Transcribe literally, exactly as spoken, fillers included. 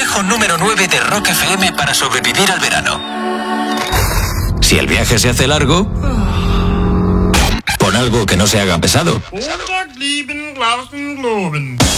consejo número nueve de Rock F M para sobrevivir al verano. Si el viaje se hace largo, pon algo que no se haga pesado.